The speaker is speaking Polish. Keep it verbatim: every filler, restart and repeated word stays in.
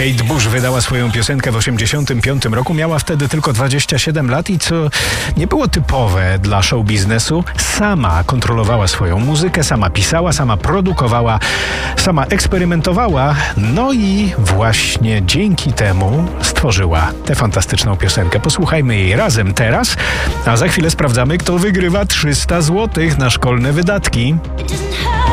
Kate Bush wydała swoją piosenkę w osiemdziesiątym piątym roku. Miała wtedy tylko dwadzieścia siedem lat i co nie było typowe dla show biznesu, sama kontrolowała swoją muzykę, sama pisała, sama produkowała, sama eksperymentowała. No i właśnie dzięki temu stworzyła tę fantastyczną piosenkę. Posłuchajmy jej razem teraz, a za chwilę sprawdzamy, kto wygrywa trzysta złotych na szkolne wydatki.